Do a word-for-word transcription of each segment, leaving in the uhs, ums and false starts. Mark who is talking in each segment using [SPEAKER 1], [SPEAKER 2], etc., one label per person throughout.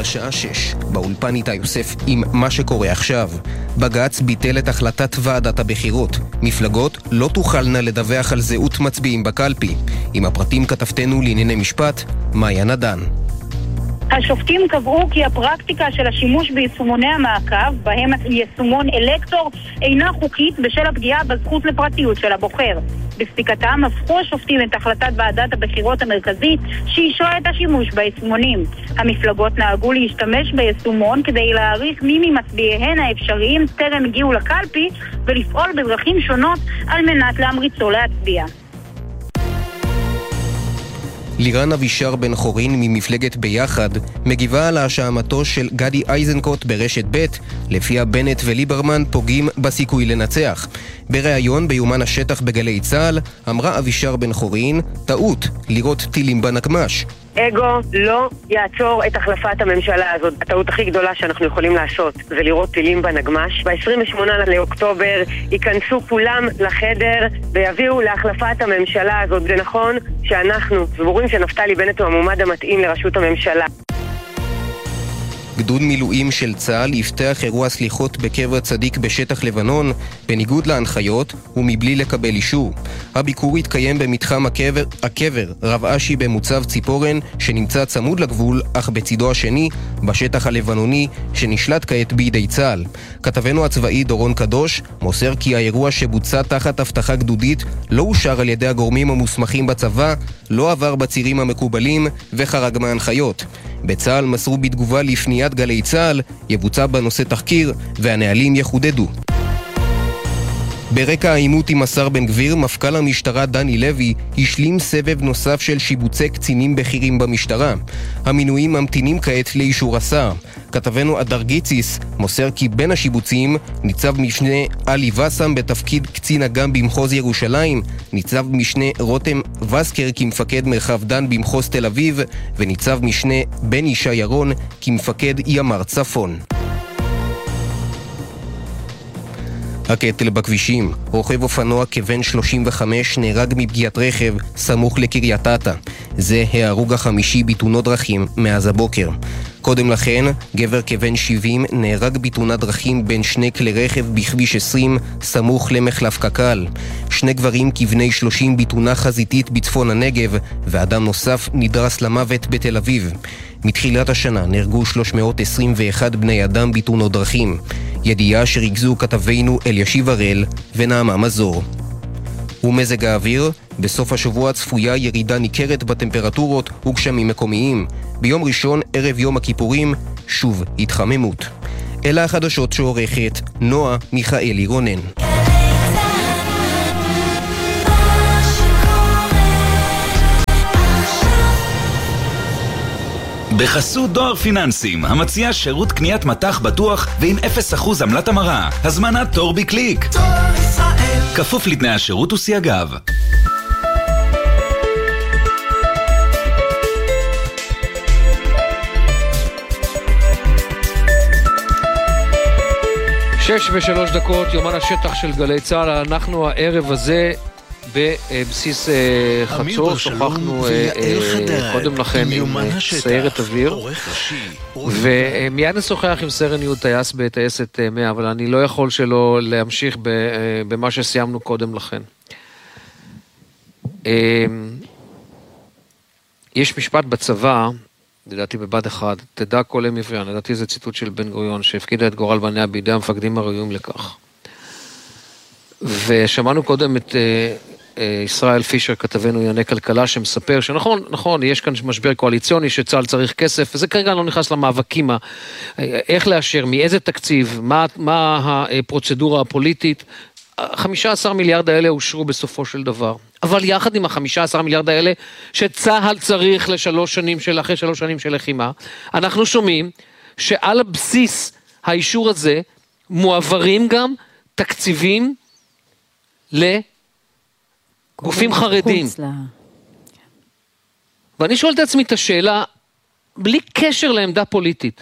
[SPEAKER 1] השעה שש. באולפן איתה יוסף עם מה שקורה עכשיו. בג"ץ ביטל את החלטת ועדת הבחירות. מפלגות לא תוכלנה לדווח על זהות מצביעים בקלפי. עם הפרטים כתבתנו לענייני משפט, מאיה נדן.
[SPEAKER 2] השופטים קבעו כי הפרקטיקה של השימוש ביישומוני המעקב, בהם יישומון אלקטור, אינה חוקית בשל הפגיעה בזכות לפרטיות של הבוחר. בפסיקתם הפכו השופטים את החלטת ועדת הבחירות המרכזית שאישרה את השימוש ביישומונים. המפלגות נהגו להשתמש ביישומון כדי להעריך מי ממצביעיהן האפשריים טרם הגיעו לקלפי ולפעול בדרכים שונות על מנת להמריצו להצביע.
[SPEAKER 1] לירן אבישר בן חורין ממפלגת ביחד מגיבה על האשמתו של גדי איזנקוט ברשת ב' לפיה בנט וליברמן פוגעים בסיכוי לנצח. בריאיון ביומן השטח בגלי צה"ל אמרה אבישר בן חורין, טעות לראות טילים בנגמש.
[SPEAKER 3] אגו לא יעצור את החלפת הממשלה הזאת. הטעות הכי גדולה שאנחנו יכולים לעשות זה לראות טילים בנגמש. ב-עשרים ושמונה לאוקטובר ייכנסו כולם לחדר ויביאו להחלפת הממשלה הזאת. זה נכון שאנחנו סבורים שנפתלי בנט הוא המועמד המתאים לראשות הממשלה.
[SPEAKER 1] גדוד מילואים של צה"ל יפתח אירוע סליחות בקבר צדיק בשטח לבנון, בניגוד להנחיות ומבלי לקבל אישור. הביקור יתקיים במתחם הקבר, הקבר רב אשי במוצב ציפורן, שנמצא צמוד לגבול, אך בצידו השני, בשטח הלבנוני, שנשלט כעת בידי צה"ל. כתבנו הצבאי דורון קדוש מוסר כי האירוע שבוצע תחת הבטחה גדודית לא אושר על ידי הגורמים המוסמכים בצבא, לא עבר בצירים המקובלים וחרג מההנחיות. בצה"ל מסרו בתגובה לפניית גלי צה"ל, יבוצע בנושא תחקיר והנהלים יחודדו. ברקע העימות עם השר בן גביר, מפכ"ל המשטרה דני לוי השלים סבב נוסף של שיבוצי קצינים בכירים במשטרה. המינויים ממתינים כעת לאישור השר. כתבנו אדר גיציס מוסר כי בין השיבוצים ניצב משנה אלי וסם בתפקיד קצין אג"ם במחוז ירושלים, ניצב משנה רותם וסקר כמפקד מרחב דן במחוז תל אביב, וניצב משנה בן אישה ירון כמפקד ימ"ר צפון. הקטל בכבישים. רוכב אופנוע כבן שלושים וחמש נהרג מפגיעת רכב סמוך לקריית אתא. זה ההרוג החמישי בתאונות דרכים מאז הבוקר. קודם לכן, גבר כבן שבעים נהרג בתאונת דרכים בין שני כלי רכב בכביש עשרים סמוך למחלף קק"ל. שני גברים כבני שלושים בתאונה חזיתית בצפון הנגב, ואדם נוסף נדרס למוות בתל אביב. מתחילת השנה נהרגו שלוש מאות עשרים ואחת בני אדם בתאונות דרכים. ידיעה שריכזו כתבינו אלישיב הראל ונעמה מזור. ומזג האוויר, בסוף השבוע צפויה ירידה ניכרת בטמפרטורות וגשמים מקומיים. ביום ראשון, ערב יום הכיפורים, שוב התחממות. אלה החדשות שעורכת נועה מיכאלי רונן.
[SPEAKER 4] בחסות דואר פיננסים, המציע שירות קניית מתח בטוח ועם אפס אחוז עמלת המרה. הזמנת תור בקליק. דואר ישראל. כפוף לתנאי השירות וסייגיו.
[SPEAKER 5] שש ושלוש דקות, יומן השטח של גלי צה"ל. אנחנו הערב הזה בבסיס חצור, שוחחנו קודם לכן עם סיירת אוויר, ומיד נשוחח עם סרן יהוד טייס בטייסת מאה, אבל אני לא יכול שלא להמשיך במה שסיימנו קודם לכן. יש משפט בצבא, לדעתי בבד אחד, תדע כל אם עבריין, לדעתי זה ציטוט של בן גוריון, שהפקידה את גורל בניה בידי המפקדים הראויים לכך. ושמענו קודם את ישראל פישר, כתבנו ענייני כלכלה, שמספר שנכון, נכון, יש כאן משבר קואליציוני שצה"ל צריך כסף, וזה כרגע לא נכנס למאבקים, איך לאשר, מאיזה תקציב, מה, מה הפרוצדורה הפוליטית. חמישה עשר מיליארד האלה אושרו בסופו של דבר. אבל יחד עם החמישה עשר מיליארד האלה, שצה"ל צריך לשלוש שנים של, אחרי שלוש שנים של לחימה, אנחנו שומעים שעל הבסיס האישור הזה, מועברים גם תקציבים לגופים חרדים. ואני שואל את עצמי את השאלה, בלי קשר לעמדה פוליטית.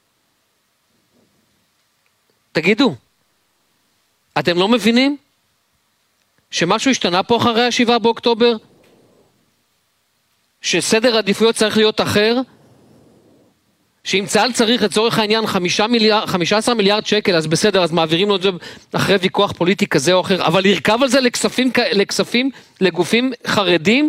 [SPEAKER 5] תגידו, אתם לא מבינים שמשהו השתנה פה אחרי השבעה באוקטובר? שסדר העדיפויות צריך להיות אחר? שאם צה"ל צריך לצורך העניין חמישה עשר מיליארד שקל, אז בסדר, אז מעבירים לו את זה אחרי ויכוח פוליטי כזה או אחר, אבל לרכב על זה לכספים, לכספים, לגופים חרדים,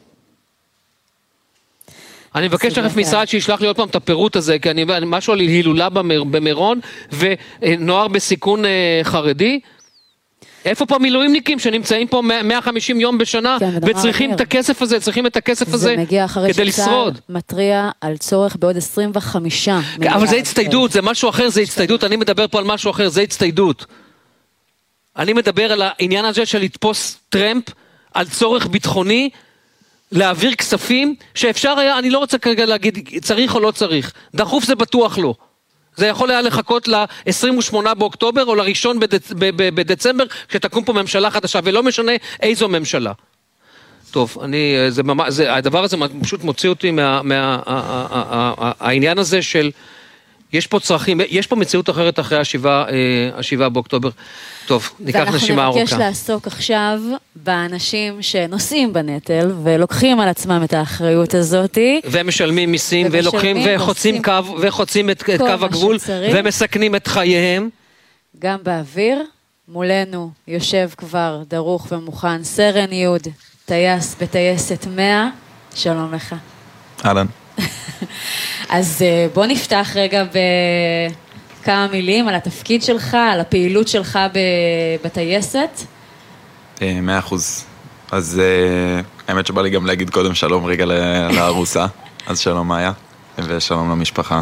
[SPEAKER 5] אני מבקש תכף משרד שישלח לי עוד פעם את הפירוט הזה, כי אני משהו על הילולה במירון, ונוער בסיכון חרדי, איפה פה מילואימניקים שנמצאים פה מאה וחמישים יום בשנה, וצריכים את הכסף הזה, צריכים את הכסף הזה כדי לשרוד.
[SPEAKER 6] מטריע על צורך בעוד עשרים וחמישה מיליארד.
[SPEAKER 5] אבל זה הצטיידות, זה משהו אחר, זה הצטיידות, אני מדבר פה על משהו אחר, זה הצטיידות. אני מדבר על העניין הזה של לתפוס טרמפ על צורך ביטחוני, להעביר כספים שאפשר היה, אני לא רוצה כרגע להגיד צריך או לא צריך, דחוף זה בטוח לא. זה יכול היה לחכות ל-עשרים ושמונה באוקטובר או לראשון בדצ... בדצמבר כשתקום פה ממשלה חדשה, ולא משנה איזו ממשלה. טוב, אני, זה ממש, זה, הדבר הזה פשוט מוציא אותי מה, מה, העניין הזה של, יש פה צרכים, יש פה מציאות אחרת אחרי השבעה, השבעה באוקטובר. טוב, ניקח נשימה ארוכה.
[SPEAKER 6] ואנחנו נבקש לעסוק עכשיו באנשים שנושאים בנטל, ולוקחים על עצמם את האחריות הזאת.
[SPEAKER 5] ומשלמים מיסים, ולוקחים, וחוצים קו, וחוצים את קו הגבול, ומסכנים את חייהם.
[SPEAKER 6] גם באוויר, מולנו יושב כבר דרוך ומוכן, סרן יוד, טייס בטייסת מאה, שלום לך.
[SPEAKER 7] אהלן. אז
[SPEAKER 6] בוא נפתח רגע בכמה מילים על התפקיד שלך, על הפעילות שלך בטייסת.
[SPEAKER 7] מאה אחוז. אז האמת שבא לי גם להגיד קודם שלום רגע לארוסה, אז שלום מאיה, ושלום למשפחה.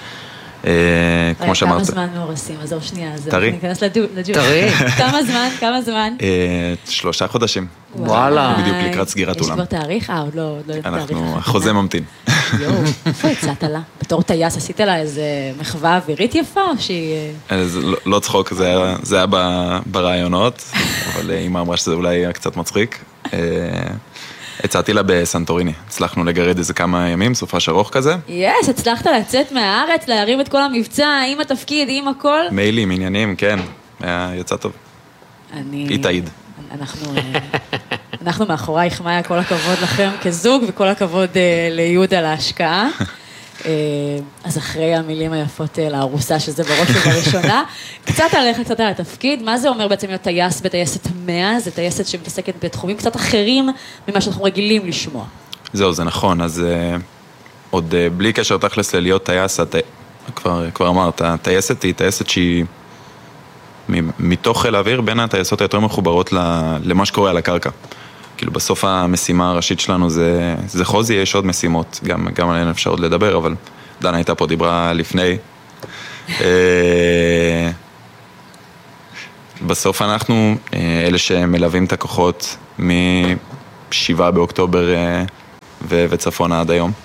[SPEAKER 7] כמו שאמרת.
[SPEAKER 6] כמה זמן מאורסים, אז עוד שנייה, אז
[SPEAKER 7] תרי.
[SPEAKER 6] ניכנס לג'ו.
[SPEAKER 5] תרי.
[SPEAKER 6] כמה זמן, כמה זמן?
[SPEAKER 7] שלושה חודשים.
[SPEAKER 5] וואלה.
[SPEAKER 7] בדיוק לקראת סגירת אולם.
[SPEAKER 6] יש כבר תאריך? אה, עוד לא תאריך.
[SPEAKER 7] אנחנו, החוזה ממתין.
[SPEAKER 6] יואו, איפה הצעת לה? בתור טייס עשית לה איזה מחווה אווירית יפה או שהיא...
[SPEAKER 7] לא צחוק, זה היה ברעיונות, אבל אמא אמרה שזה אולי היה קצת מצחיק. הצעתי לה בסנטוריני, הצלחנו לגרד איזה כמה ימים, סופש ארוך כזה.
[SPEAKER 6] יס, הצלחת לצאת מהארץ, להרים את כל המבצע, עם התפקיד, עם הכל?
[SPEAKER 7] מיילים, עניינים, כן, יצא טוב.
[SPEAKER 6] אני...
[SPEAKER 7] היא תעיד.
[SPEAKER 6] אנחנו, אנחנו מאחורייך, מאיה, כל הכבוד לכם כזוג, וכל הכבוד ליהודה להשקעה. אז אחרי המילים היפות לארוסה, שזה בראש ובראשונה, קצת עליך, קצת על התפקיד, מה זה אומר בעצם להיות טייס בטייסת מאה? זה טייסת שמתעסקת בתחומים קצת אחרים ממה שאנחנו רגילים לשמוע.
[SPEAKER 7] זהו, זה נכון, אז עוד בלי קשר תכלס ללהיות טייס, כבר, כבר אמרת, הטייסת היא טייסת שהיא מתוך חיל האוויר בין הטייסות היותר מחוברות למה שקורה על הקרקע. כאילו בסוף המשימה הראשית שלנו זה, זה חוזי, יש עוד משימות, גם, גם עליהן אפשר עוד לדבר, אבל דנה הייתה פה, דיברה לפני. בסוף אנחנו אלה שמלווים את הכוחות משבעה באוקטובר ו- וצפונה עד היום.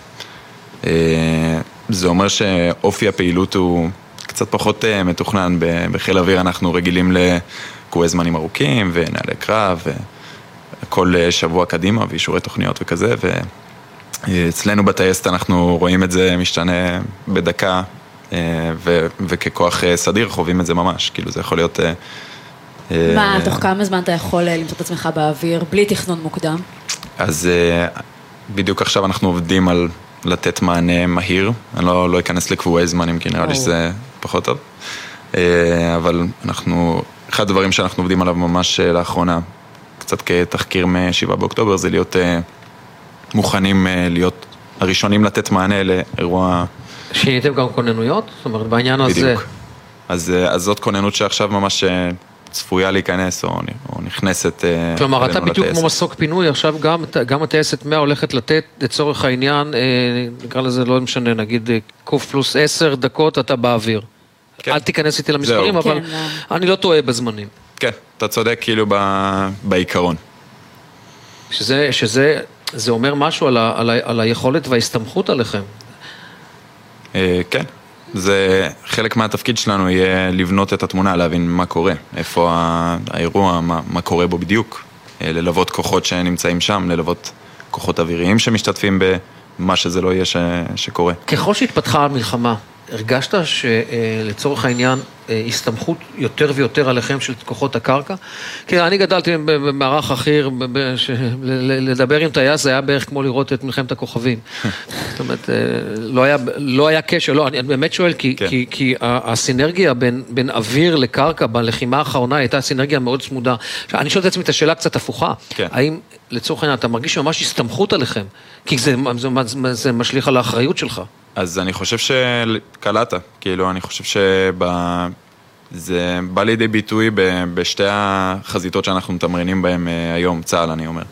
[SPEAKER 7] זה אומר שאופי הפעילות הוא קצת פחות מתוכנן. בחיל האוויר אנחנו רגילים לקורסי זמנים ארוכים ונהלי קרב ו... כל שבוע קדימה ואישורי תוכניות וכזה, ואצלנו בטייסת אנחנו רואים את זה משתנה בדקה, ו- וככוח סדיר חווים את זה ממש, כאילו זה יכול להיות...
[SPEAKER 6] מה, תוך כמה זמן אתה יכול למצוא את עצמך באוויר, בלי תכנון מוקדם?
[SPEAKER 7] אז בדיוק עכשיו אנחנו עובדים על לתת מענה מהיר, אני לא, לא אכנס לקבועי זמנים, כי נראה לי שזה פחות טוב, אבל אנחנו, אחד הדברים שאנחנו עובדים עליו ממש לאחרונה, קצת כתחקיר משבעה באוקטובר, זה להיות uh, מוכנים uh, להיות הראשונים לתת מענה לאירוע...
[SPEAKER 5] שיניתם גם כוננויות? זאת אומרת, בעניין הזה...
[SPEAKER 7] בדיוק. אז, uh, אז זאת כוננות שעכשיו ממש uh, צפויה להיכנס או, או נכנסת... Uh,
[SPEAKER 5] כלומר, אתה בדיוק כמו מסוק פינוי, עכשיו גם, גם הטייסת מאה הולכת לתת לצורך העניין, uh, נקרא לזה לא משנה, נגיד קוף פלוס עשר דקות אתה באוויר. כן. אל תיכנס איתי למספרים, אבל כן, אני לא טועה בזמנים.
[SPEAKER 7] כן, אתה צודק כאילו ב... בעיקרון.
[SPEAKER 5] שזה, שזה, זה אומר משהו על, ה, על, ה, על היכולת וההסתמכות עליכם.
[SPEAKER 7] אה, כן, זה חלק מהתפקיד שלנו יהיה לבנות את התמונה, להבין מה קורה, איפה האירוע, מה, מה קורה בו בדיוק, ללוות כוחות שנמצאים שם, ללוות כוחות אוויריים שמשתתפים במה שזה לא יהיה ש, שקורה.
[SPEAKER 5] ככל שהתפתחה המלחמה, הרגשת שלצורך העניין הסתמכות יותר ויותר עליכם של כוחות הקרקע? כי אני גדלתי במערך אחר, לדבר עם טייס זה היה בערך כמו לראות את מלחמת הכוכבים. זאת אומרת, לא היה, לא היה קשר, לא, אני באמת שואל, כי, כן. כי, כי הסינרגיה בין, בין אוויר לקרקע בלחימה האחרונה הייתה סינרגיה מאוד צמודה. אני שואל את עצמי את השאלה קצת הפוכה. כן. האם לצורך העניין אתה מרגיש ממש הסתמכות עליכם? כי זה, זה, זה, זה משליך על האחריות שלך.
[SPEAKER 7] אז אני חושב שקלעת, כאילו, אני חושב שזה בא לידי ביטוי בשתי החזיתות שאנחנו מתמרנים בהם היום, צה"ל, אני אומר.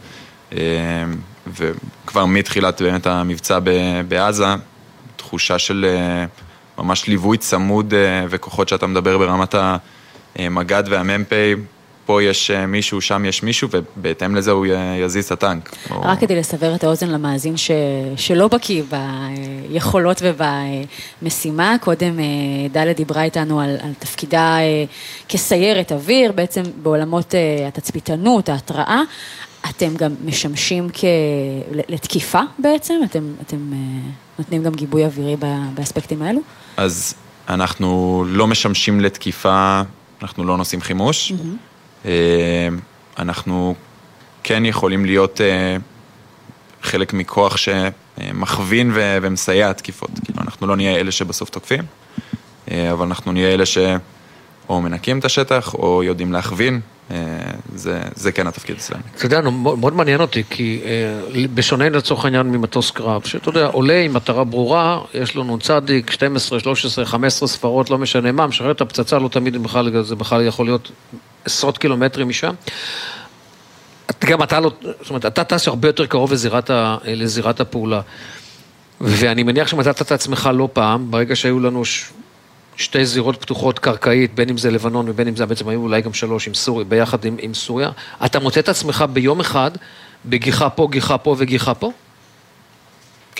[SPEAKER 7] וכבר מתחילת באמת המבצע בעזה, תחושה של ממש ליווי צמוד וכוחות שאתה מדבר ברמת המגד והממפי, פה יש מישהו, שם יש מישהו, ובהתאם לזה הוא יזיז את הטנק.
[SPEAKER 6] רק כדי לסבר את האוזן למאזין ש... שלא בקיא ביכולות ובמשימה, קודם דליה דיברה איתנו על, על תפקידה כסיירת אוויר, בעצם בעולמות התצפיתנות, ההתראה, אתם גם משמשים כ... לתקיפה בעצם? אתם, אתם נותנים גם גיבוי אווירי באספקטים האלו?
[SPEAKER 7] אז אנחנו לא משמשים לתקיפה, אנחנו לא נושאים חימוש, mm-hmm. אנחנו כן יכולים להיות חלק מכוח שמכווין ומסייע תקיפות. כאילו, אנחנו לא נהיה אלה שבסוף תוקפים, אבל אנחנו נהיה אלה שאו מנקים את השטח, או יודעים להכווין, זה, זה כן התפקיד אצלנו.
[SPEAKER 5] אתה יודע, מאוד מעניין אותי, כי בשונה לצורך העניין ממטוס קרב, שאתה יודע, עולה עם מטרה ברורה, יש לנו צדיק, שתים עשרה, שלוש עשרה, חמש עשרה ספרות, לא משנה מה, משחרר את הפצצה, לא תמיד בכלל, זה בכלל יכול להיות עשרות קילומטרים משם. גם אתה לא, זאת אומרת, אתה טס הרבה יותר קרוב לזירת, לזירת הפעולה. ואני מניח שמצאת את עצמך לא פעם, ברגע שהיו לנו ש... שתי זירות פתוחות קרקעית, בין אם זה לבנון ובין אם זה בעצם היו אולי גם שלוש עם סוריה, ביחד עם, עם סוריה, אתה מוצא את עצמך ביום אחד, בגיחה פה, גיחה פה וגיחה פה?
[SPEAKER 7] כן.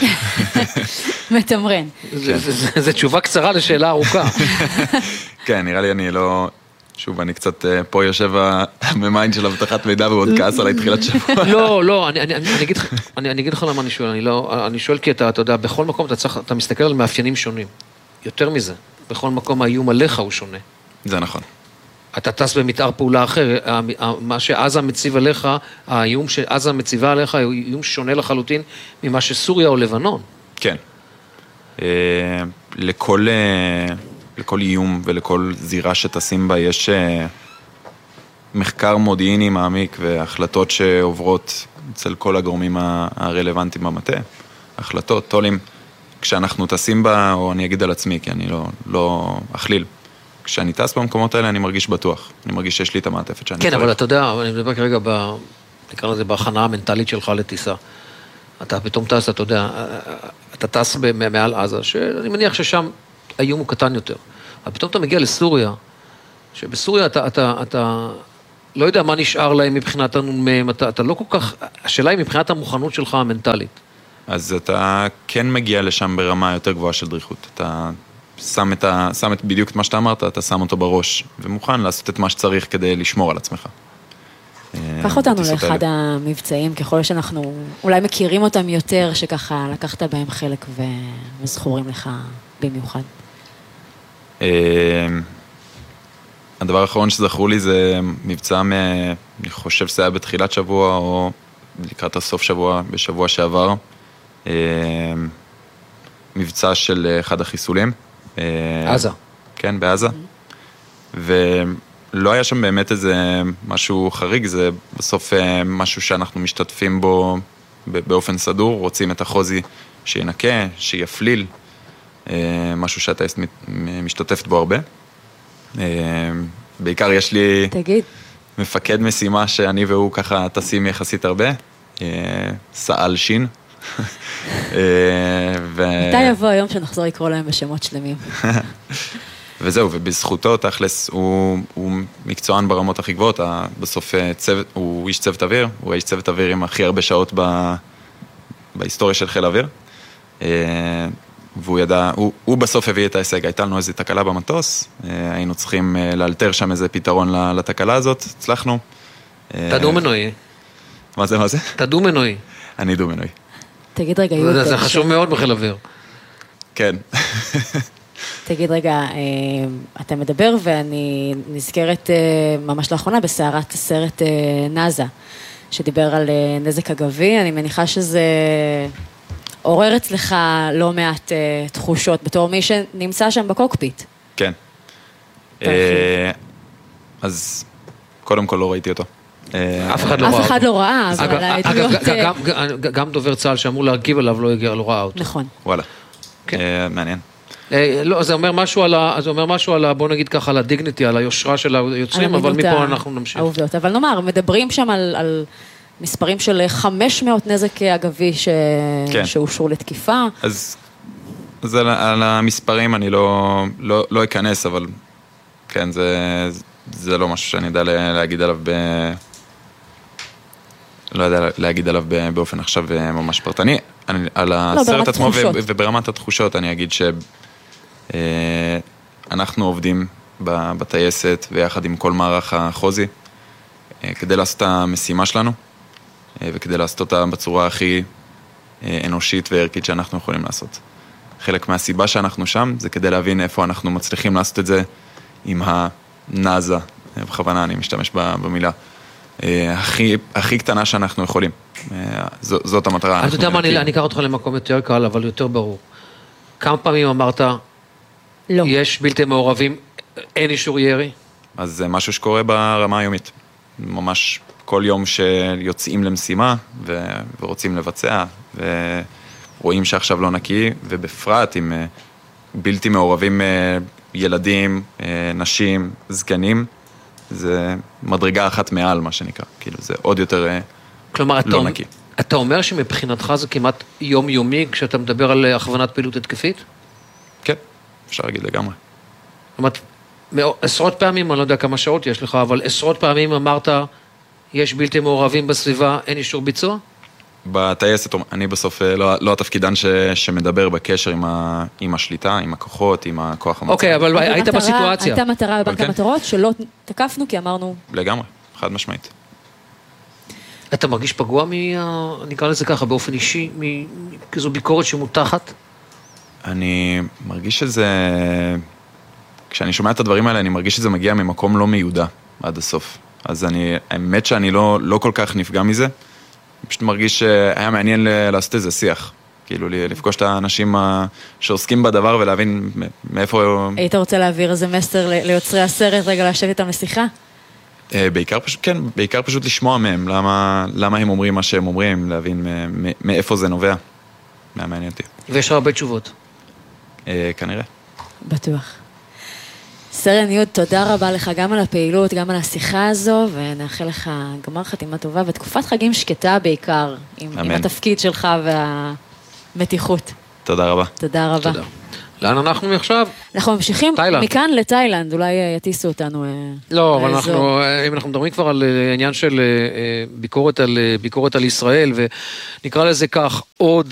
[SPEAKER 6] מתמרן.
[SPEAKER 5] זו תשובה קצרה לשאלה ארוכה.
[SPEAKER 7] כן, נראה לי אני לא... שוב, אני קצת פה יושב הממיין של הבטחת מידע ועוד כעס עליי תחילת שבוע.
[SPEAKER 5] לא, לא, אני אגיד לך למה אני שואל, אני שואל כי אתה יודע, בכל מקום אתה מסתכל על מאפיינים שונים. יותר מזה, בכל מקום האיום עליך הוא שונה.
[SPEAKER 7] זה נכון.
[SPEAKER 5] אתה טס במתאר פעולה אחר, מה שעזה מציב עליך, האיום שעזה מציבה עליך, הוא איום שונה לחלוטין ממה שסוריה או לבנון.
[SPEAKER 7] כן. לכל, לכל איום ולכל זירה שטסים בה יש מחקר מודיעיני מעמיק והחלטות שעוברות אצל כל הגורמים הרלוונטיים במטה. החלטות, תולים. כשאנחנו טסים בה, או אני אגיד על עצמי, כי אני לא, לא אכליל, כשאני טס במקומות האלה, אני מרגיש בטוח. אני מרגיש שיש לי את המעטפת שאני
[SPEAKER 5] כן, אבל אתה יודע, אני מדבר כרגע, ב, נקרא לזה, בהכנה המנטלית שלך לטיסה. אתה פתאום טס, אתה יודע, אתה טס מעל עזה, שאני מניח ששם האיום הוא קטן יותר. אבל פתאום אתה מגיע לסוריה, שבסוריה אתה, אתה, אתה לא יודע מה נשאר להם מבחינת הנ"מ, אתה, אתה לא כל כך, השאלה היא מבחינת המוכנות שלך המנטלית.
[SPEAKER 7] אז אתה כן מגיע לשם ברמה יותר גבוהה של דריכות. אתה שם את, ה, שם את בדיוק את מה שאתה אמרת, אתה שם אותו בראש, ומוכן לעשות את מה שצריך כדי לשמור על עצמך.
[SPEAKER 6] קח אותנו לאחד המבצעים, ככל שאנחנו אולי מכירים אותם יותר, שככה לקחת בהם חלק וזכורים לך במיוחד.
[SPEAKER 7] הדבר האחרון שזכרו לי זה מבצע, אני חושב שזה היה בתחילת שבוע, או לקראת הסוף שבוע, בשבוע שעבר. מבצע של אחד החיסולים.
[SPEAKER 5] עזה.
[SPEAKER 7] כן, בעזה. ולא היה שם באמת איזה משהו חריג, זה בסוף משהו שאנחנו משתתפים בו באופן סדור, רוצים את החוזי שינקה, שיפליל, משהו שהטייס משתתפת בו הרבה. בעיקר יש לי
[SPEAKER 6] תגיד.
[SPEAKER 7] מפקד משימה שאני והוא ככה טסים יחסית הרבה, סעל שין.
[SPEAKER 6] מתי יבוא היום שנחזור לקרוא להם בשמות שלמים?
[SPEAKER 7] וזהו, ובזכותו תכלס הוא, הוא מקצוען ברמות הכי גבוהות, בסוף צוות, הוא איש צוות אוויר, הוא איש צוות אוויר עם הכי הרבה שעות ב, בהיסטוריה של חיל אוויר, והוא ידע, הוא, הוא בסוף הביא את ההישג, הייתה לנו איזו תקלה במטוס, היינו צריכים לאלתר שם איזה פתרון לתקלה הזאת, הצלחנו.
[SPEAKER 5] אתה דו מנועי.
[SPEAKER 7] מה זה, מה זה?
[SPEAKER 5] אתה דו מנועי.
[SPEAKER 7] אני דו מנועי.
[SPEAKER 6] תגיד רגע, יהודה.
[SPEAKER 5] זה חשוב מאוד בחיל אוויר.
[SPEAKER 7] כן.
[SPEAKER 6] תגיד רגע, אתה מדבר ואני נזכרת ממש לאחרונה בסערת הסרט נאזה, שדיבר על נזק אגבי, אני מניחה שזה עורר אצלך לא מעט תחושות, בתור מי שנמצא שם בקוקפיט.
[SPEAKER 7] כן. אז קודם כל לא ראיתי אותו.
[SPEAKER 5] אף אחד לא ראה אותו.
[SPEAKER 6] אף אחד לא ראה, אבל העדויות...
[SPEAKER 5] גם דובר צה"ל שאמור להגיב עליו לא הגיע, לא ראה אותו.
[SPEAKER 6] נכון.
[SPEAKER 7] וואלה. מעניין.
[SPEAKER 5] לא, זה אומר משהו על ה... זה אומר משהו על ה... בוא נגיד ככה, על הדיגניטי, על היושרה של היוצרים, אבל מפה אנחנו נמשיך.
[SPEAKER 6] העובדות. אבל נאמר, מדברים שם על מספרים של חמש מאות נזק אגבי שאושרו לתקיפה.
[SPEAKER 7] אז על המספרים אני לא אכנס, אבל כן, זה לא משהו שאני יודע להגיד עליו ב... לא יודע להגיד עליו באופן עכשיו ממש פרטני. על הסרט עצמו וברמת התחושות אני אגיד שאנחנו עובדים בטייסת ויחד עם כל מערך החוזי כדי לעשות את המשימה שלנו וכדי לעשות אותה בצורה הכי אנושית וערכית שאנחנו יכולים לעשות. חלק מהסיבה שאנחנו שם זה כדי להבין איפה אנחנו מצליחים לעשות את זה עם הנאזה, בכוונה אני משתמש במילה, הכי, הכי קטנה שאנחנו יכולים. זאת המטרה.
[SPEAKER 5] אתה יודע מה, אני אקח אותך למקום יותר קל, אבל יותר ברור. כמה פעמים אמרת, לא. יש בלתי מעורבים, אין אישור ירי?
[SPEAKER 7] אז זה משהו שקורה ברמה היומית. ממש כל יום שיוצאים למשימה ו... ורוצים לבצע, ורואים שעכשיו לא נקי, ובפרט עם בלתי מעורבים ילדים, נשים, זקנים, זה מדרגה אחת מעל, מה שנקרא. כאילו, זה עוד יותר
[SPEAKER 5] כלומר,
[SPEAKER 7] לא נקי.
[SPEAKER 5] אתה אומר שמבחינתך זה כמעט יומיומי כשאתה מדבר על הכוונת פעילות התקפית?
[SPEAKER 7] כן, אפשר להגיד לגמרי.
[SPEAKER 5] זאת אומרת, עשרות פעמים, אני לא יודע כמה שעות יש לך, אבל עשרות פעמים אמרת, יש בלתי מעורבים בסביבה, אין אישור ביצוע?
[SPEAKER 7] בטייסת, אני בסוף לא, לא התפקידן ש, שמדבר בקשר עם, ה, עם השליטה, עם הכוחות, עם הכוח המצב.
[SPEAKER 5] אוקיי, אבל היית בסיטואציה.
[SPEAKER 6] הייתה מטרה בבנק המטרות שלא תקפנו כי אמרנו...
[SPEAKER 7] לגמרי, חד משמעית.
[SPEAKER 5] אתה מרגיש פגוע מ... נקרא לזה ככה, באופן אישי, מכזו ביקורת שמותחת?
[SPEAKER 7] אני מרגיש שזה... כשאני שומע את הדברים האלה, אני מרגיש שזה מגיע ממקום לא מיודע עד הסוף. אז אני, האמת שאני לא, לא כל כך נפגע מזה. אני פשוט מרגיש שהיה מעניין לעשות איזה שיח. כאילו, לפגוש את האנשים שעוסקים בדבר ולהבין מאיפה...
[SPEAKER 6] היית רוצה להעביר איזה מסר ליוצרי הסרט, רגע לשבת איתם לשיחה?
[SPEAKER 7] בעיקר פשוט, כן, בעיקר פשוט לשמוע מהם, למה, למה הם אומרים מה שהם אומרים, להבין מאיפה זה נובע. מה מעניין אותי.
[SPEAKER 5] ויש הרבה תשובות.
[SPEAKER 7] כנראה.
[SPEAKER 6] בטוח. סרן יוד, תודה רבה לך גם על הפעילות, גם על השיחה הזו, ונאחל לך גמר חתימה טובה, ותקופת חגים שקטה בעיקר, עם, עם התפקיד שלך והמתיחות.
[SPEAKER 7] תודה רבה.
[SPEAKER 6] תודה רבה.
[SPEAKER 5] תודה. לאן אנחנו עכשיו?
[SPEAKER 6] אנחנו ממשיכים
[SPEAKER 5] תאילנד.
[SPEAKER 6] מכאן לתאילנד, אולי יטיסו אותנו
[SPEAKER 5] לא, אבל אנחנו, אם אנחנו מדברים כבר על עניין של ביקורת על, ביקורת על ישראל, ונקרא לזה כך, עוד...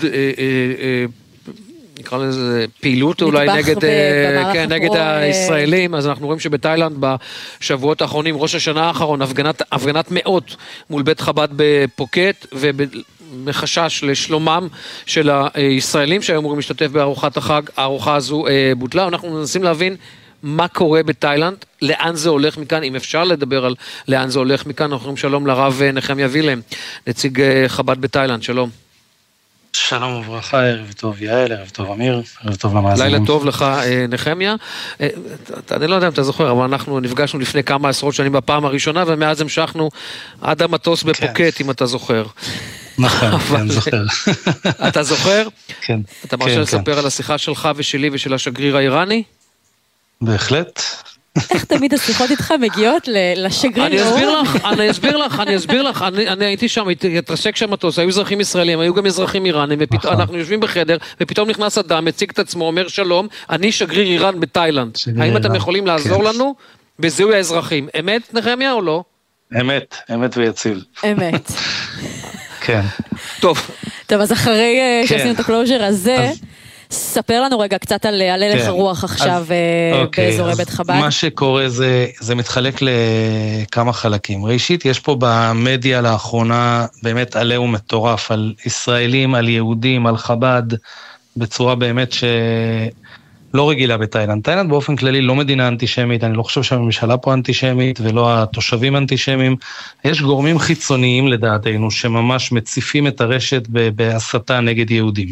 [SPEAKER 5] נקרא לזה פעילות אולי נגד, כן, נגד הישראלים, אז אנחנו רואים שבתאילנד בשבועות האחרונים, ראש השנה האחרון, הפגנת, הפגנת מאות מול בית חב"ד בפוקט, ובחשש לשלומם של הישראלים שהיו אמורים להשתתף בארוחת החג, הארוחה הזו בוטלה. אנחנו מנסים להבין מה קורה בתאילנד, לאן זה הולך מכאן, אם אפשר לדבר על לאן זה הולך מכאן. אנחנו אומרים שלום לרב נחמיה וילם, נציג חב"ד בתאילנד, שלום.
[SPEAKER 8] שלום וברכה, ערב טוב יעל, ערב טוב אמיר, ערב טוב למאזינים.
[SPEAKER 5] לילה טוב לך נחמיה. אני לא יודע אם אתה זוכר, אבל אנחנו נפגשנו לפני כמה עשרות שנים בפעם הראשונה, ומאז המשכנו עד המטוס בפוקט, אם אתה זוכר.
[SPEAKER 8] נכון, כן, זוכר.
[SPEAKER 5] אתה זוכר?
[SPEAKER 8] כן.
[SPEAKER 5] אתה מרשה לספר על השיחה שלך ושלי ושל השגריר האיראני?
[SPEAKER 8] בהחלט.
[SPEAKER 6] איך תמיד השיחות איתך מגיעות לשגריר?
[SPEAKER 5] אני אסביר לך, אני אסביר לך, אני אסביר לך, אני הייתי שם, התרסק שם מטוס, היו אזרחים ישראלים, היו גם אזרחים איראנים, אנחנו יושבים בחדר, ופתאום נכנס אדם, מציג את עצמו, אומר שלום, אני שגריר איראן בתאילנד. האם אתם יכולים לעזור לנו בזיהוי האזרחים? אמת, נחמיה, או לא?
[SPEAKER 8] אמת, אמת ויציב.
[SPEAKER 6] אמת.
[SPEAKER 8] כן.
[SPEAKER 5] טוב.
[SPEAKER 6] טוב, אז אחרי שעשינו את הקלוז'ר הזה... ספר לנו רגע קצת על הלך הרוח עכשיו באזורי בית חב"ד.
[SPEAKER 8] מה שקורה זה, זה מתחלק לכמה חלקים. ראשית, יש פה במדיה לאחרונה באמת עליהו מטורף על ישראלים, על יהודים, על חב"ד, בצורה באמת שלא רגילה בתאילנד. תאילנד באופן כללי לא מדינה אנטישמית, אני לא חושב שהממשלה פה אנטישמית ולא התושבים אנטישמים. יש גורמים חיצוניים לדעתנו שממש מציפים את הרשת בהסתה נגד יהודים.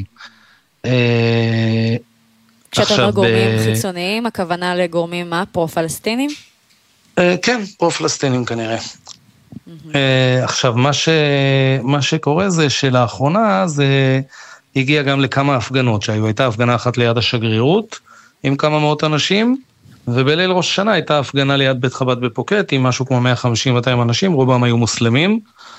[SPEAKER 6] כשאתה אומר גורמים חיצוניים, הכוונה לגורמים מה? פרו-פלסטינים?
[SPEAKER 8] כן, פרו-פלסטינים כנראה. עכשיו, מה שקורה זה שלאחרונה זה הגיע גם לכמה הפגנות שהיו. הייתה הפגנה אחת ליד השגרירות עם כמה מאות אנשים, ובליל ראש השנה הייתה הפגנה ליד בית חב"ד בפוקט עם משהו כמו מאה וחמישים עד מאתיים אנשים, רובם היו מוסלמים.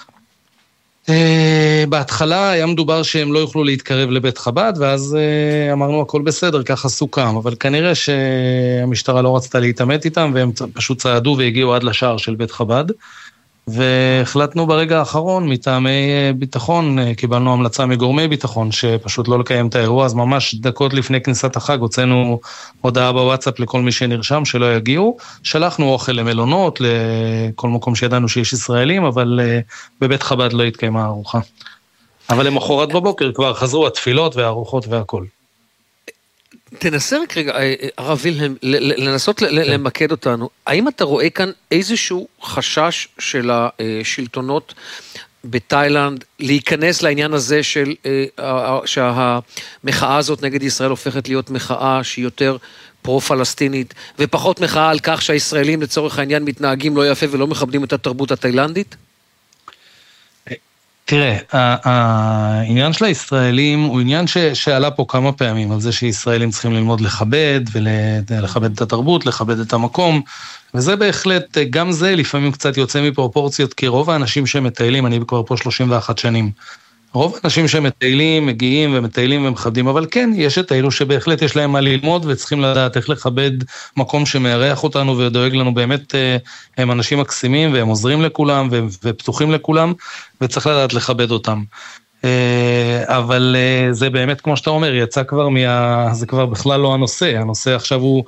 [SPEAKER 8] בהתחלה היה מדובר שהם לא יוכלו להתקרב לבית חב"ד, ואז אמרנו הכל בסדר, ככה סוכם, אבל כנראה שהמשטרה לא רצתה להתעמת איתם, והם פשוט צעדו והגיעו עד לשער של בית חב"ד, והחלטנו ברגע האחרון, מטעמי ביטחון, קיבלנו המלצה מגורמי ביטחון, שפשוט לא לקיים את האירוע, אז ממש דקות לפני כניסת החג, הוצאנו הודעה בוואטסאפ לכל מי שנרשם, שלא יגיעו, שלחנו אוכל למלונות, לכל מקום שידענו שיש ישראלים, אבל בבית חב"ד לא התקיימה הארוחה. אבל למחרת בבוקר כבר חזרו התפילות והארוחות והכל.
[SPEAKER 5] תנסה רק רגע, הרב וילהם, לנסות למקד אותנו. האם אתה רואה כאן איזשהו חשש של השלטונות בתאילנד להיכנס לעניין הזה של שהמחאה הזאת נגד ישראל הופכת להיות מחאה שהיא יותר פרו-פלסטינית, ופחות מחאה על כך שהישראלים לצורך העניין מתנהגים לא יפה ולא מכבדים את התרבות התאילנדית?
[SPEAKER 8] תראה, העניין של הישראלים הוא עניין שעלה פה כמה פעמים, על זה שישראלים צריכים ללמוד לכבד, ולכבד את התרבות, לכבד את המקום, וזה בהחלט, גם זה לפעמים קצת יוצא מפרופורציות, כי רוב האנשים שמטיילים, אני כבר פה שלושים ואחת שנים, רוב האנשים שמטיילים, מגיעים ומטיילים ומכבדים, אבל כן, יש את האלו שבהחלט יש להם מה ללמוד, וצריכים לדעת איך לכבד מקום שמארח אותנו, ודואג לנו באמת, הם אנשים מקסימים, והם עוזרים לכולם, ופתוחים לכולם, וצריך לדעת לכבד אותם. אבל זה באמת, כמו שאתה אומר, יצא כבר מה... זה כבר בכלל לא הנושא, הנושא עכשיו הוא,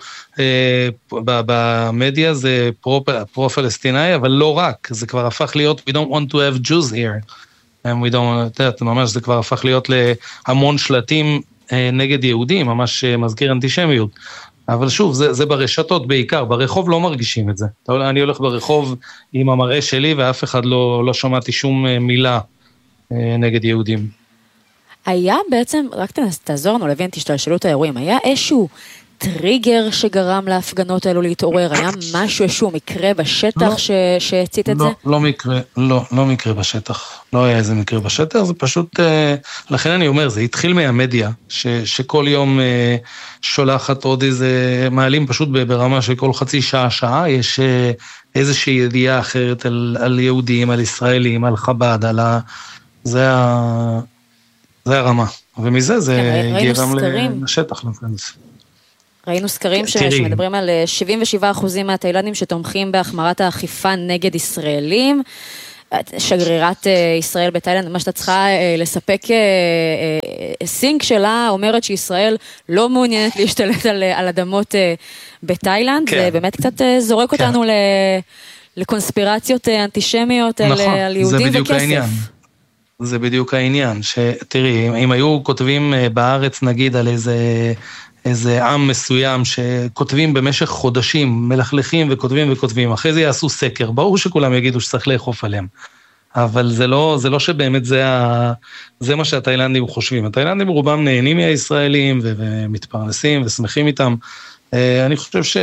[SPEAKER 8] במדיה זה פרו-פלסטיני, אבל לא רק, זה כבר הפך להיות, we don't want to have Jews here. we don't, אתה ממש, זה כבר הפך להיות להמון שלטים נגד יהודים, ממש מזכיר אנטישמיות. אבל שוב, זה, זה ברשתות בעיקר, ברחוב לא מרגישים את זה. אני הולך ברחוב עם המראה שלי, ואף אחד לא, לא שמעתי שום מילה נגד יהודים.
[SPEAKER 6] היה בעצם, רק תעזור לנו להבין, תשתלשלו את האירועים, היה איזשהו טריגר שגרם להפגנות האלו להתעורר? היה משהו, איזשהו מקרה בשטח שהצית את זה?
[SPEAKER 8] לא, לא מקרה, לא, לא מקרה בשטח. לא היה איזה מקרה בשטח, זה פשוט, לכן אני אומר, זה התחיל מהמדיה, שכל יום שולחת עוד איזה, מעלים פשוט ברמה של כל חצי שעה, שעה, יש איזושהי ידיעה אחרת על יהודים, על ישראלים, על חב"ד, על ה... זה ה... זה הרמה. ומזה זה הגיע גם לשטח, לפנס.
[SPEAKER 6] ראינו סקרים שמדברים על שבעים ושבעה אחוזים מהתאילנדים שתומכים בהחמרת האכיפה נגד ישראלים. שגרירת ישראל בתאילנד, מה שאתה צריכה לספק סינק שלה, אומרת שישראל לא מעוניינת להשתלט על, על אדמות בתאילנד. כן. זה באמת קצת זורק כן. אותנו לקונספירציות אנטישמיות נכון, על, על יהודים וכסף. זה בדיוק העניין.
[SPEAKER 8] זה בדיוק העניין, שתראי, אם היו כותבים בארץ נגיד על איזה... איזה עם מסוים שכותבים במשך חודשים, מלכלכים וכותבים וכותבים, אחרי זה יעשו סקר, ברור שכולם יגידו שצריך לאכוף עליהם, אבל זה לא, זה לא שבאמת זה, ה, זה מה שהתאילנדים חושבים, התאילנדים רובם נהנים מהישראלים ומתפרנסים ושמחים איתם, אני חושב ש,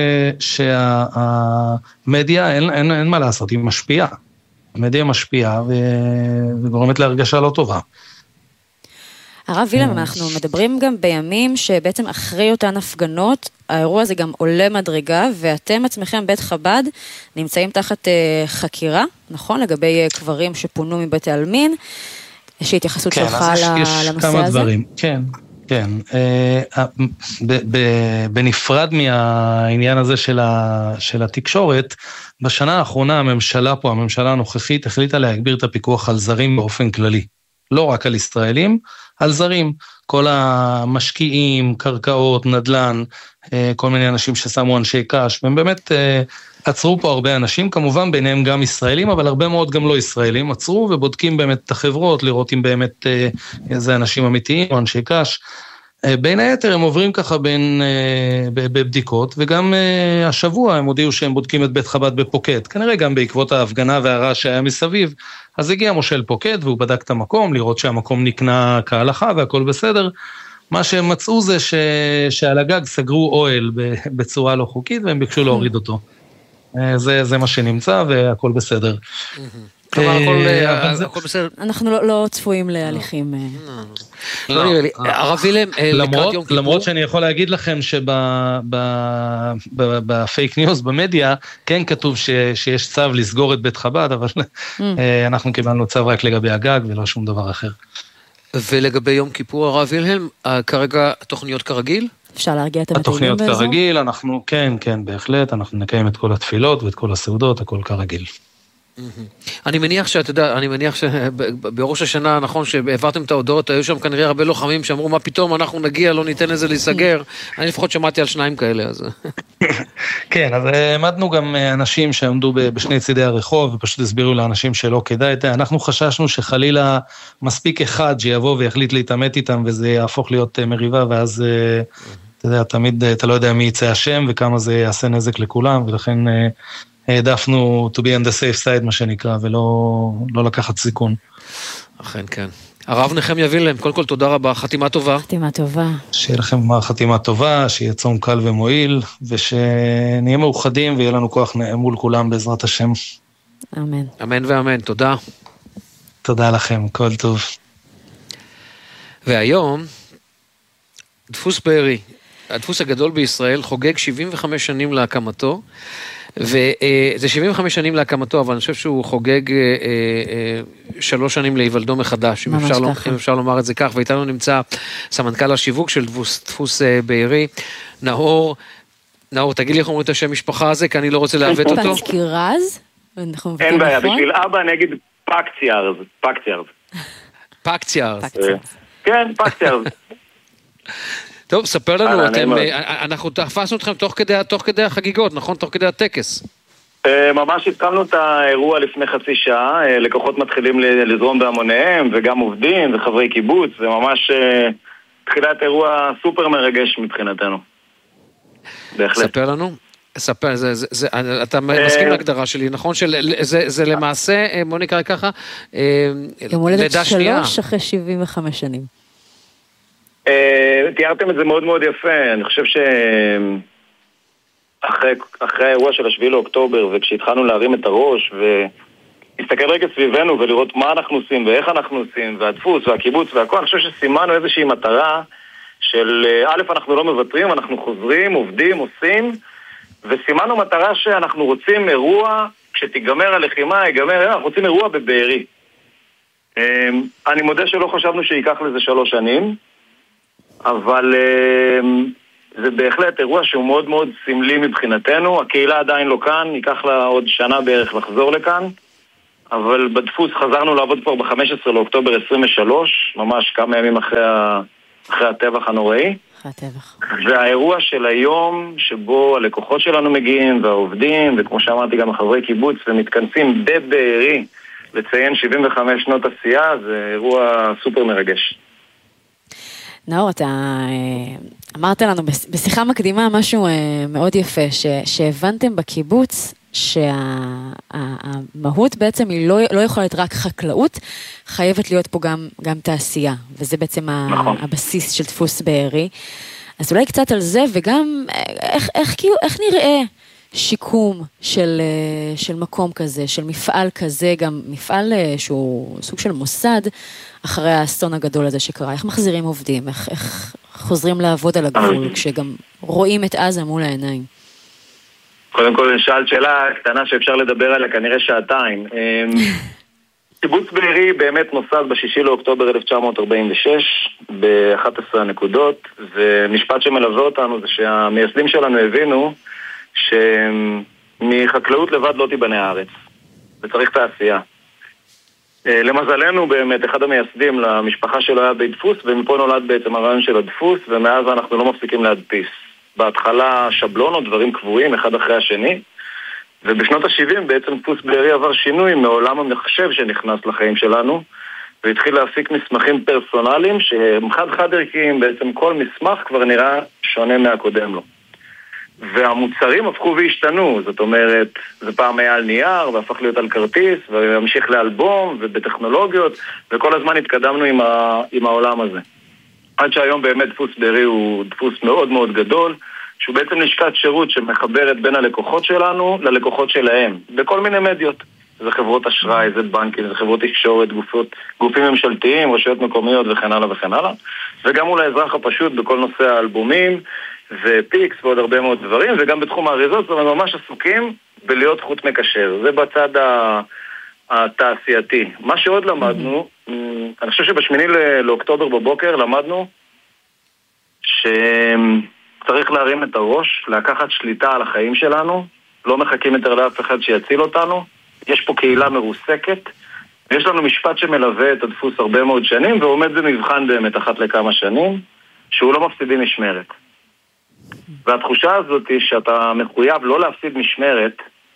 [SPEAKER 8] שהמדיה אין, אין, אין מה לעשות, היא משפיעה, המדיה משפיעה וגורמת להרגשה לא טובה.
[SPEAKER 6] הרב וילם, אנחנו מדברים גם בימים שבעצם אחרי אותן הפגנות, האירוע הזה גם עולה מדרגה, ואתם עצמכם בית חב"ד נמצאים תחת חקירה, נכון? לגבי קברים שפונו מבית העלמין, יש התייחסות שלך לנושא הזה?
[SPEAKER 8] כן, יש כמה דברים, כן, כן. בנפרד מהעניין הזה של התקשורת, בשנה האחרונה הממשלה פה, הממשלה הנוכחית, החליטה להגביר את הפיקוח על זרים באופן כללי. לא רק על ישראלים, על זרים, כל המשקיעים, קרקעות, נדל"ן, כל מיני אנשים ששמו אנשי קש, והם באמת עצרו פה הרבה אנשים, כמובן ביניהם גם ישראלים, אבל הרבה מאוד גם לא ישראלים, עצרו ובודקים באמת את החברות, לראות אם באמת איזה אנשים אמיתיים או אנשי קש, בין היתר הם עוברים ככה בין, בבדיקות, וגם השבוע הם הודיעו שהם בודקים את בית חב"ד בפוקד, כנראה גם בעקבות ההפגנה והרעש שהיה מסביב, אז הגיע מושל פוקד והוא בדק את המקום, לראות שהמקום נקנה כהלכה והכל בסדר, מה שהם מצאו זה ש... שעל הגג סגרו אוהל בצורה לא חוקית, והם ביקשו להוריד אותו. זה, זה מה שנמצא והכל בסדר.
[SPEAKER 5] כלומר, הכל בסדר.
[SPEAKER 6] אנחנו לא צפויים להליכים.
[SPEAKER 5] לא נראה לי. הרב וילם, לקראת יום כיפור.
[SPEAKER 8] למרות שאני יכול להגיד לכם שבפייק ניוז, במדיה, כן כתוב שיש צו לסגור את בית חב"ד, אבל אנחנו קיבלנו צו רק לגבי הגג ולא שום דבר אחר.
[SPEAKER 5] ולגבי יום כיפור, הרב וילם, כרגע תוכניות כרגיל?
[SPEAKER 6] אפשר להרגיע את המטיילים באזור?
[SPEAKER 8] התוכניות כרגיל, אנחנו, כן, כן, בהחלט, אנחנו נקיים את כל התפילות ואת כל הסעודות, הכל כרגיל.
[SPEAKER 5] אני מניח שאתה יודע, אני מניח שבראש השנה, נכון, שהעברתם את ההודעות, היו שם כנראה הרבה לוחמים שאמרו, מה פתאום אנחנו נגיע, לא ניתן לזה להיסגר. אני לפחות שמעתי על שניים כאלה, אז...
[SPEAKER 8] כן, אז העמדנו גם אנשים שעמדו בשני צידי הרחוב, ופשוט הסבירו לאנשים שלא כדאי. אנחנו חששנו שחלילה מספיק אחד שיבוא ויחליט להתעמת איתם, וזה יהפוך להיות מריבה, ואז, אתה יודע, תמיד אתה לא יודע מי יצא השם, וכמה זה יעשה נזק לכולם, ולכן... העדפנו to be on the safe side, מה שנקרא, ולא לא לקחת סיכון.
[SPEAKER 5] אכן, כן. הרב נחמיה וילם, קודם כל תודה רבה, חתימה טובה.
[SPEAKER 6] חתימה טובה.
[SPEAKER 8] שיהיה לכם חתימה טובה, שיהיה צום קל ומועיל, ושנהיה מאוחדים ויהיה לנו כוח מול כולם בעזרת השם.
[SPEAKER 6] אמן.
[SPEAKER 5] אמן ואמן, תודה.
[SPEAKER 8] תודה לכם, כל טוב.
[SPEAKER 5] והיום, דפוס בארי, הדפוס הגדול בישראל, חוגג שבעים וחמש שנים להקמתו, וזה שבעים וחמש שנים להקמתו, אבל אני חושב שהוא חוגג שלוש שנים להיוולדו מחדש, אם אפשר, אם אפשר לומר את זה כך, ואיתנו נמצא סמנכ"ל השיווק של דפוס, דפוס בארי, נאור, נאור, תגיד לי איך אומרים את השם משפחה הזה, כי אני לא רוצה לעוות אותו.
[SPEAKER 6] פצקירז?
[SPEAKER 9] אין בעיה, בשביל אבא נגיד פקציארז, פקציארז.
[SPEAKER 5] פקציארז.
[SPEAKER 9] כן, פקציארז.
[SPEAKER 5] טוב, ספר לנו, אתם, אנחנו תפסנו אתכם תוך כדי, תוך כדי החגיגות, נכון? תוך כדי הטקס.
[SPEAKER 9] ממש התחלנו את האירוע לפני חצי שעה, לקוחות מתחילים לזרום בהמוניהם, וגם עובדים וחברי קיבוץ, זה ממש תחילת אירוע סופר מרגש מבחינתנו. בהחלט.
[SPEAKER 5] ספר לנו. ספר, זה, זה, זה, אתה מסכים להגדרה שלי, נכון? שזה, זה למעשה, בוא נקרא ככה,
[SPEAKER 6] יום הולדת שלוש אחרי שבעים וחמש שנים.
[SPEAKER 9] תיארתם את זה מאוד מאוד יפה. אני חושב שאחרי האירוע של השביעי לאוקטובר, וכשהתחלנו להרים את הראש ולהסתכל רגע סביבנו ולראות מה אנחנו עושים ואיך אנחנו עושים, והדפוס והקיבוץ והכל, אני חושב שסימנו איזושהי מטרה של א', אנחנו לא מבטרים, אנחנו חוזרים, עובדים, עושים, וסימנו מטרה שאנחנו רוצים אירוע, כשתיגמר הלחימה, ייגמר, אנחנו רוצים אירוע בבארי. אני מודה שלא חשבנו שייקח לזה שלוש שנים, אבל זה בהחלט אירוע שהוא מאוד מאוד סמלי מבחינתנו. הקהילה עדיין לא כאן, ייקח לה עוד שנה בערך לחזור לכאן, אבל בדפוס חזרנו לעבוד כבר ב-חמישה עשר לאוקטובר עשרים ושלוש, ממש כמה ימים אחרי, ה... אחרי הטבח הנוראי.
[SPEAKER 6] אחרי הטבח.
[SPEAKER 9] והאירוע של היום שבו הלקוחות שלנו מגיעים והעובדים, וכמו שאמרתי גם החברי קיבוץ, ומתכנסים בבארי לציין שבעים וחמש שנות עשייה, זה אירוע סופר מרגש.
[SPEAKER 6] נאור, אתה אמרת לנו בשיחה מקדימה משהו מאוד יפה, שהבנתם בקיבוץ שהמהות בעצם היא לא, לא יכולה להיות רק חקלאות, חייבת להיות פה גם, גם תעשייה, וזה בעצם נכון. הבסיס של דפוס בארי. אז אולי קצת על זה, וגם איך, איך, כאילו, איך נראה שיקום של, של מקום כזה, של מפעל כזה, גם מפעל שהוא סוג של מוסד, אחרי האסון הגדול הזה שקרה, איך מחזירים עובדים, איך, איך חוזרים לעבוד על הגבול, כשגם רואים את עזה מול העיניים.
[SPEAKER 9] קודם כל, שאלת שאלה קטנה שאפשר לדבר עליה, כנראה שעתיים. קיבוץ בארי באמת נוסד בשישי לאוקטובר אלף תשע מאות ארבעים ושש, ב-אחת עשרה נקודות, ומשפט שמלווה אותנו זה שהמייסדים שלנו הבינו שמחקלאות לבד לא תיבנה הארץ, וצריך תעשייה. למזלנו באמת, אחד המייסדים למשפחה שלו היה בית דפוס, ומפה נולד בעצם הרעיון של הדפוס, ומאז אנחנו לא מפסיקים להדפיס. בהתחלה שבלונות, דברים קבועים, אחד אחרי השני, ובשנות ה-שבעים בעצם דפוס בארי עבר שינוי מעולם המחשב שנכנס לחיים שלנו, והתחיל להפיק מסמכים פרסונליים שהם חד-חד ערכיים, בעצם כל מסמך כבר נראה שונה מהקודם לו. והמוצרים הפכו והשתנו, זאת אומרת, זה פעם היה על נייר והפך להיות על כרטיס והמשיך לאלבום ובטכנולוגיות, וכל הזמן התקדמנו עם, ה... עם העולם הזה. עד שהיום באמת דפוס בארי הוא דפוס מאוד מאוד גדול, שהוא בעצם לשכת שירות שמחברת בין הלקוחות שלנו ללקוחות שלהם, בכל מיני מדיות. זה חברות אשראי, זה בנקים, זה חברות תקשורת, גופות, גופים ממשלתיים, רשויות מקומיות וכן הלאה וכן הלאה. וגם מול האזרח הפשוט בכל נושא האלבומים ופיקס ועוד הרבה מאוד דברים, וגם בתחום האריזות, זאת אומרת, ממש עסוקים בלהיות חוט מקשר. זה בצד התעשייתי. מה שעוד למדנו, אני חושב שבשמיני לאוקטובר בבוקר למדנו שצריך להרים את הראש, לקחת שליטה על החיים שלנו, לא מחכים יותר לאף אחד שיציל אותנו. יש פה קהילה מרוסקת, ויש לנו משפט שמלווה את הדפוס הרבה מאוד שנים, ועומד במבחן באמת אחת לכמה שנים, שהוא לא מפסידים משמרת. והתחושה הזאת היא שאתה מחויב לא להפסיד משמרת,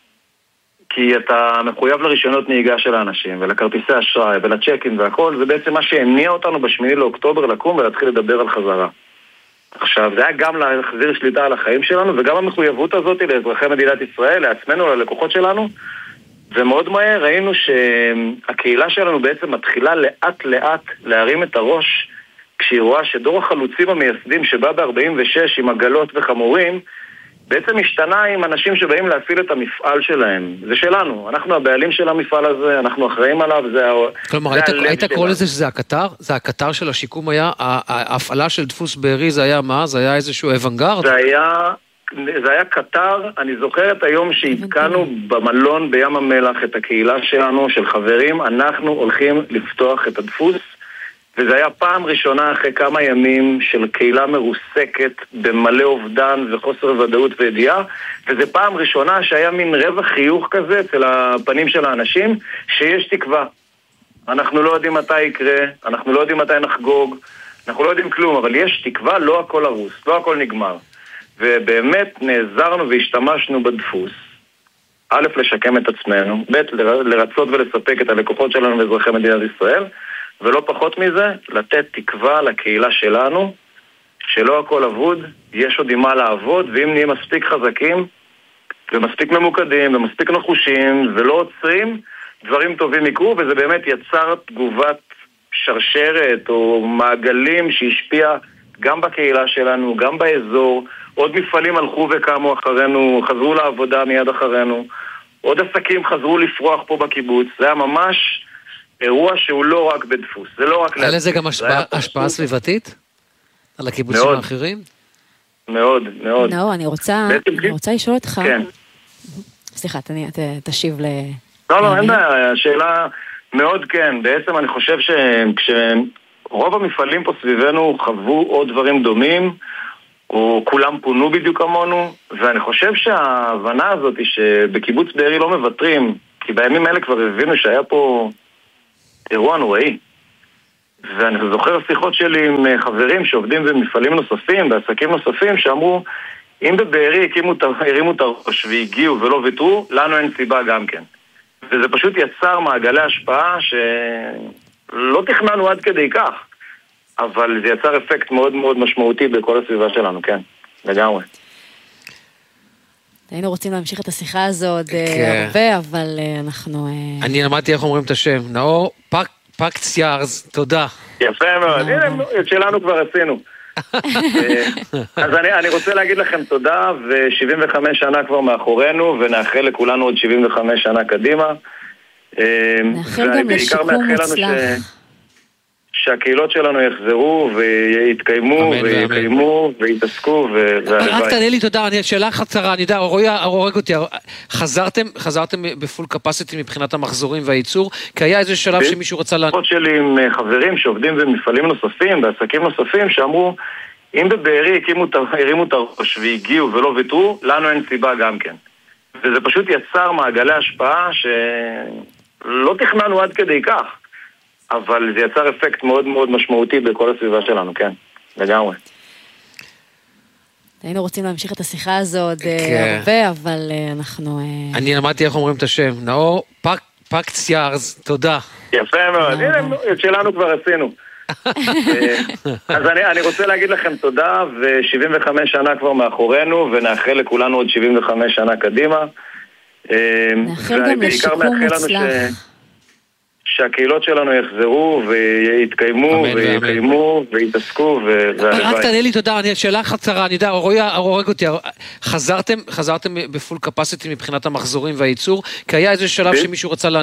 [SPEAKER 9] כי אתה מחויב לרישיונות נהיגה של האנשים, ולכרטיסי אשראי, ולצ'קים והכל, זה בעצם מה שהניע אותנו בשמיני לאוקטובר לקום ולהתחיל לדבר על חזרה. עכשיו, זה היה גם להחזיר שליטה על החיים שלנו, וגם המחויבות הזאת לאזרחי מדינת ישראל, לעצמנו, ללקוחות שלנו, ומאוד מהר ראינו שהקהילה שלנו בעצם מתחילה לאט לאט להרים את הראש, כשהיא רואה שדור החלוצים המייסדים שבא ב-ארבעים ושש עם עגלות וחמורים, בעצם השתנה עם אנשים שבאים להפעיל את המפעל שלהם. זה שלנו, אנחנו הבעלים של המפעל הזה, אנחנו אחראים עליו, זה הלב שלנו.
[SPEAKER 5] כלומר, היית קורא לזה שזה הקטר? זה הקטר של השיקום היה, ההפעלה של דפוס בארי זה היה מה? זה היה איזשהו אבנגרד?
[SPEAKER 9] זה היה... זה היה קטר, אני זוכר את היום שהתקנו במלון בים המלח את הקהילה שלנו, של חברים, אנחנו הולכים לפתוח את הדפוס, וזה היה פעם ראשונה אחרי כמה ימים של קהילה מרוסקת במלא אובדן וחוסר ודאות וידיעה, וזה פעם ראשונה שהיה מין רווח חיוך כזה אצל הפנים של האנשים, שיש תקווה. אנחנו לא יודעים מתי יקרה, אנחנו לא יודעים מתי נחגוג, אנחנו לא יודעים כלום, אבל יש תקווה, לא הכל הרוס, לא הכל נגמר. ובאמת נעזרנו והשתמשנו בדפוס, א', לשקם את עצמנו, ב', לרצות ולספק את הלקוחות שלנו ואזרחי מדינת ישראל, ולא פחות מזה, לתת תקווה לקהילה שלנו, שלא הכל עבוד, יש עוד עם מה לעבוד, ואם נהיה מספיק חזקים, ומספיק ממוקדים, ומספיק נחושים, ולא עוצרים, דברים טובים יקרו, וזה באמת יצר תגובת שרשרת, או מעגלים שהשפיע גם בקהילה שלנו, גם באזור, עוד מפעלים הלכו וקמו אחרינו, חזרו לעבודה מיד אחרינו, עוד עסקים חזרו לפרוח פה בקיבוץ, זה היה ממש אירוע שהוא לא רק בדפוס, זה לא רק...
[SPEAKER 5] היה לזה גם השפעה סביבתית? על הקיבוצים האחרים?
[SPEAKER 9] מאוד, מאוד.
[SPEAKER 6] נאור, אני רוצה לשאול אותך...
[SPEAKER 9] כן.
[SPEAKER 6] סליחה, תשיב ל...
[SPEAKER 9] לא, לא, אין בעיה, השאלה מאוד כן, בעצם אני חושב שכשרוב המפעלים פה סביבנו חוו עוד דברים דומים, או כולם פונו בדיוק כמונו, ואני חושב שההבנה הזאת היא שבקיבוץ בארי לא מבטרים, כי בימים האלה כבר הבינו שהיה פה אירוע נוראי. ואני זוכר שיחות שלי עם חברים שעובדים במפעלים נוספים, בעסקים נוספים, שאמרו, אם בבארי הרימו את הראש והגיעו ולא ויתרו, לנו אין סיבה גם כן. וזה פשוט יצר מעגלי השפעה שלא תכננו עד כדי כך. אבל זה יצר אפקט מאוד מאוד משמעותי בכל הסביבה שלנו, כן, לגמרי.
[SPEAKER 6] היינו רוצים להמשיך את השיחה הזו עוד הרבה, אבל אנחנו...
[SPEAKER 5] אני למדתי איך אומרים את השם, נאור פקציארז, תודה.
[SPEAKER 9] יפה מאוד, הנה, את שלנו כבר עשינו. אז אני רוצה להגיד לכם תודה, ו-שבעים וחמש שנה כבר מאחורינו, ונאחל לכולנו עוד שבעים וחמש שנה קדימה.
[SPEAKER 6] נאחל גם לשיקום מוצלח.
[SPEAKER 9] שהקהילות שלנו יחזרו ויתקיימו ויקיימו ויתעסקו.
[SPEAKER 5] רק תענה לי תודה, שאלה חצרה, אני יודע, רועי הורג אותי, חזרתם בפול קפסיטי מבחינת המחזורים והייצור, כי היה איזה שלב שמישהו רצה...
[SPEAKER 9] שיחות שלי עם חברים שעובדים במפעלים נוספים, בעסקים נוספים, שאמרו, אם בבארי הרימו את הראש והגיעו ולא ויתרו, לנו אין סיבה גם כן. וזה פשוט יצר מעגלי השפעה שלא תכננו עד כדי כך. אבל זה יצר אפקט מאוד מאוד משמעותי בכל הסביבה שלנו, כן, לגמרי.
[SPEAKER 6] היינו רוצים להמשיך את השיחה הזו עוד הרבה, אבל אנחנו...
[SPEAKER 5] אני למדתי איך אומרים את השם, נאור פקט יארז, תודה.
[SPEAKER 9] יפה מאוד, הנה, את שלנו כבר עשינו. אז אני, אני רוצה להגיד לכם תודה, ו-שבעים וחמש שנה כבר מאחורינו, ונאחל לכולנו עוד שבעים וחמש שנה קדימה.
[SPEAKER 6] נאחל גם לשיקום מוצלח.
[SPEAKER 9] שהקהילות שלנו יחזרו ויתקיימו ויקיימו ויתעסקו.
[SPEAKER 5] רק תענה לי תודה, שאלה חצרה, אני יודע, רועי הורג אותי, חזרתם בפול קפסיטי מבחינת המחזורים והייצור, כי היה איזה שלב שמישהו רצה